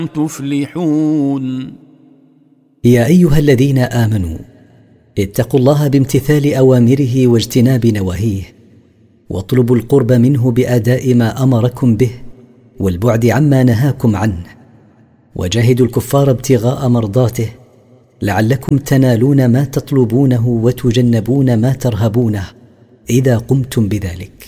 تفلحون. يا أيها الذين آمنوا اتقوا الله بامتثال أوامره واجتناب نواهيه، واطلبوا القرب منه بأداء ما أمركم به والبعد عما نهاكم عنه، وجاهدوا الكفار ابتغاء مرضاته لعلكم تنالون ما تطلبونه وتجنبون ما ترهبونه إذا قمتم بذلك.